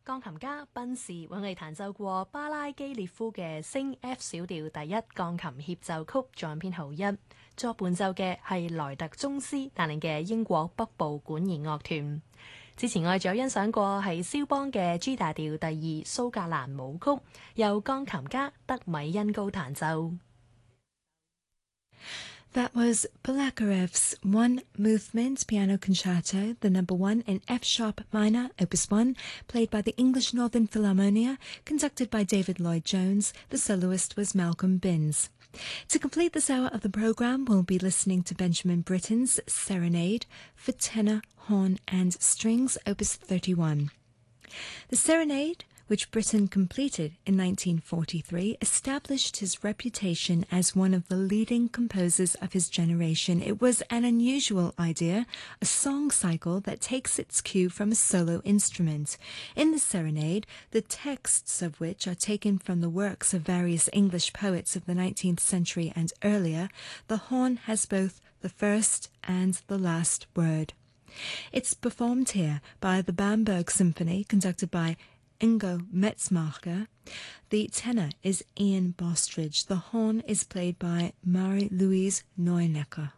鋼琴家賓士為我哋彈奏過巴拉基列夫嘅升 F 小調第一鋼琴協奏曲，作品編號1，作伴奏嘅係萊特宗斯帶領嘅英國北部管弦樂團。之前我哋仲有欣賞過係肖邦嘅 G 大調第2蘇格蘭舞曲，由鋼琴家德米恩高彈奏。 That was Balakirev's One Movement Piano Concerto, the number 1 in F sharp minor, Opus 1, played by the English Northern Philharmonia, conducted by David Lloyd-Jones. The soloist was Malcolm Binns. To complete this hour of the programme, we'll be listening to Benjamin Britten's Serenade for tenor, horn and strings, Opus 31. The Serenade, which Britten completed in 1943, established his reputation as one of the leading composers of his generation. It was an unusual idea, a song cycle that takes its cue from a solo instrument. In the Serenade, the texts of which are taken from the works of various English poets of the 19th century and earlier, the horn has both the first and the last word. It's performed here by the Bamberg Symphony, conducted by Ingo Metzmacher. The tenor is Ian Bostridge. The horn is played by Marie-Louise Neunecker.